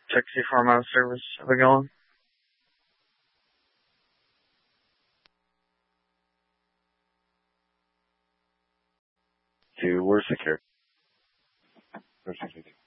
Check see if I'm out of service. How's it going? To we're secure.